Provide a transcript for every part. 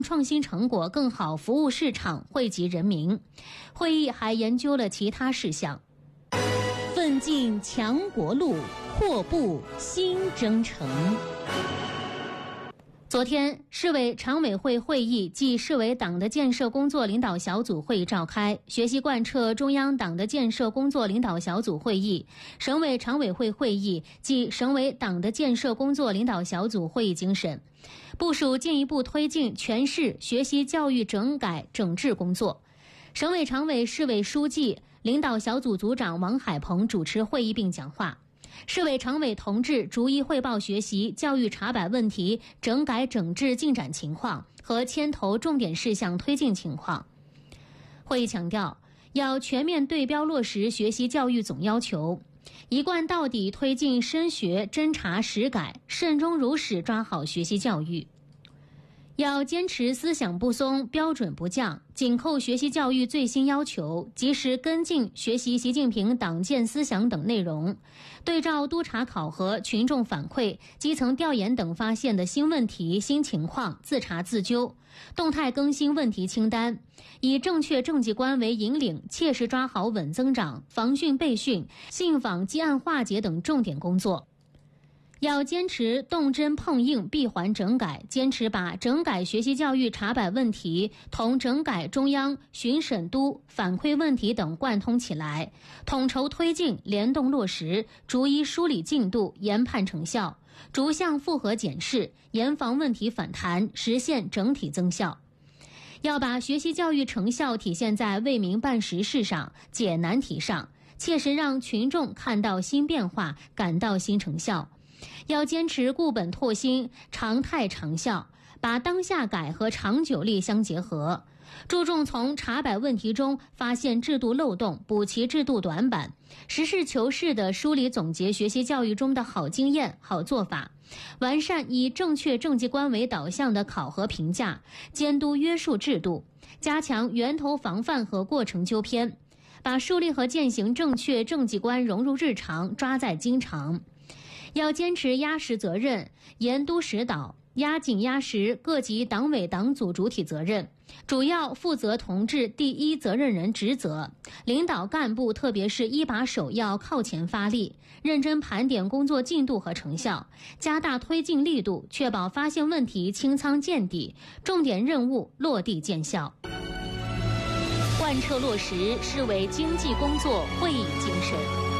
创新成果更好服务市场，惠及人民。会议还研究了其他事项。奋进强国路，阔步新征程。昨天，市委常委会会议暨市委党的建设工作领导小组会议召开，学习贯彻中央党的建设工作领导小组会议、省委常委会会议暨省委党的建设工作领导小组会议精神，部署进一步推进全市学习教育整改整治工作。省委常委、市委书记、领导小组组长王海鹏主持会议并讲话。市委常委同志逐一汇报学习教育查摆问题整改整治进展情况和牵头重点事项推进情况。会议强调，要全面对标落实学习教育总要求，一贯到底推进深学侦查实改，慎终如始抓好学习教育。要坚持思想不松、标准不降，紧扣学习教育最新要求，及时跟进学习习近平党建思想等内容，对照督查考核、群众反馈、基层调研等发现的新问题、新情况，自查自纠，动态更新问题清单，以正确政绩观为引领，切实抓好稳增长、防汛备汛、信访积案化解等重点工作。要坚持动真碰硬闭环整改，坚持把整改学习教育查摆问题同整改中央巡审督反馈问题等贯通起来，统筹推进，联动落实，逐一梳理进度，研判成效，逐项复核检视，严防问题反弹，实现整体增效。要把学习教育成效体现在为民办实事上、解难题上，切实让群众看到新变化，感到新成效。要坚持固本拓新、常态长效，把当下改和长久力相结合，注重从查摆问题中发现制度漏洞，补齐制度短板，实事求是地梳理总结学习教育中的好经验、好做法，完善以正确政绩观为导向的考核评价、监督约束制度，加强源头防范和过程纠偏，把树立和践行正确政绩观融入日常，抓在经常。要坚持压实责任，严督实导，压紧压实各级党委党组主体责任，主要负责同志第一责任人职责，领导干部特别是一把手要靠前发力，认真盘点工作进度和成效，加大推进力度，确保发现问题清仓见底，重点任务落地见效。贯彻落实市委经济工作会议精神。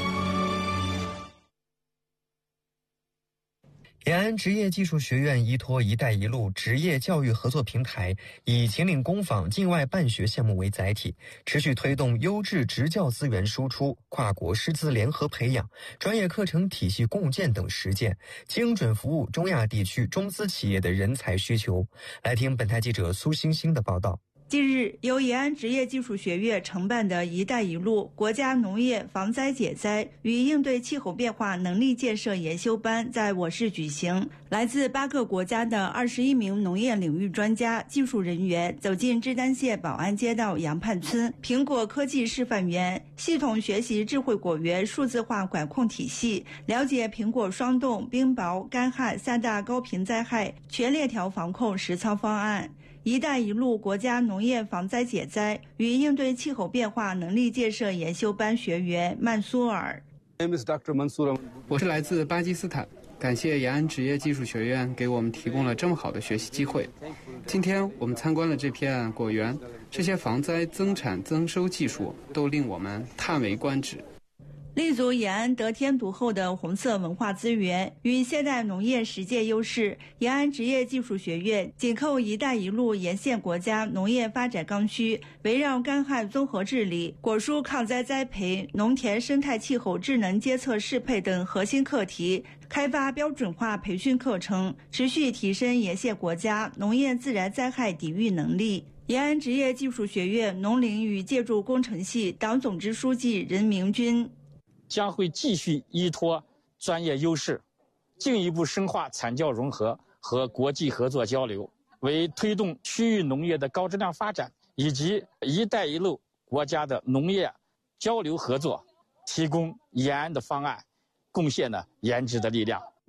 延安职业技术学院依托“一带一路”职业教育合作平台，以秦岭工坊境外办学项目为载体，持续推动优质职教资源输出、跨国师资联合培养、专业课程体系共建等实践，精准服务中亚地区中资企业的人才需求。来听本台记者苏星星的报道。 近日，由延安职业技术学院承办的“一带一路”国家农业防灾解灾与应对气候变化能力建设研修班在我市举行。来自8个国家的21名农业领域专家、技术人员走进志丹县宝安街道杨畔村苹果科技示范园，系统学习智慧果园数字化管控体系，了解苹果霜冻、冰雹、干旱3大高频灾害全链条防控实操方案。“一带一路”国家农业防灾解灾与应对气候变化能力建设研修班学员曼苏尔。 我是来自巴基斯坦，感谢延安职业技术学院给我们提供了这么好的学习机会。今天我们参观了这片果园，这些防灾增产增收技术都令我们叹为观止。 立足延安得天独厚的红色文化资源与现代农业实践优势，延安职业技术学院紧扣“一带一路”沿线国家农业发展刚需，围绕干旱综合治理、果蔬抗灾栽培、农田生态气候智能监测适配等核心课题，开发标准化培训课程，持续提升沿线国家农业自然灾害抵御能力。延安职业技术学院农林与建筑工程系党总支书记任明军将会继续依托专业优势，进一步深化产教融合和国际合作交流，为推动区域农业的高质量发展以及“一带一路”国家的农业交流合作提供延安的方案，贡献了研制的力量。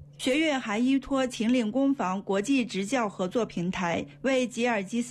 学院还依托秦岭工坊国际职教合作平台，为吉尔吉斯